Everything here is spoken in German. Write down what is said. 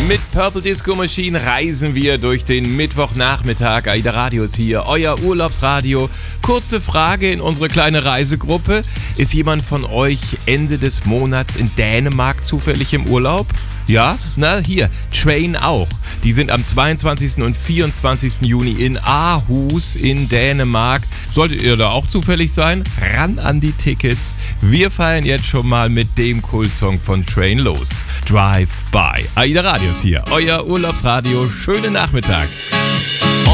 Mit Purple Disco Machine reisen wir durch den Mittwochnachmittag. AIDA Radio ist hier, euer Urlaubsradio. Kurze Frage in unsere kleine Reisegruppe. Ist jemand von euch Ende des Monats in Dänemark zufällig im Urlaub? Ja? Na, hier, Train auch. Die sind am 22. und 24. Juni in Aarhus in Dänemark. Solltet ihr da auch zufällig sein? Ran an die Tickets. Wir feiern jetzt schon mal mit dem Kultsong von Train los. Drive by. AIDA Radio ist hier, euer Urlaubsradio. Schönen Nachmittag.